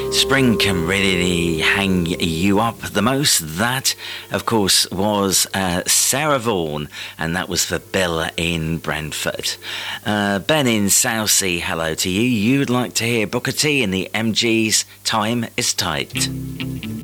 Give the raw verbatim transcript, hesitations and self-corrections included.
Spring can really hang you up the most. That, of course, was uh, Sarah Vaughan, and that was for Bill in Brentford. Uh, Ben in Southsea, hello to you. You'd like to hear Booker T in the M Gs' Time is Tight.